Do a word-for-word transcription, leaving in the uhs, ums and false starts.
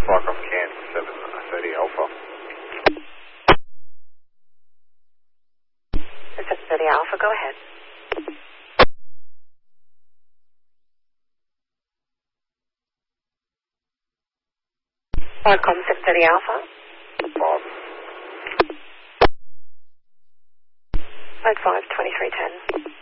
Flycroft Cairns seven thirty Alpha. seven thirty Alpha, go ahead. Qualcomm seven thirty Alpha. Five. Flight five, twenty-three ten.